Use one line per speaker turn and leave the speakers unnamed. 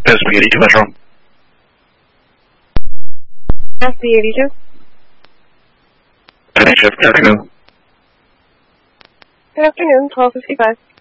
Spaghetti 2 Metro.
Spaghetti 82.
Good afternoon.
Good afternoon, 1255.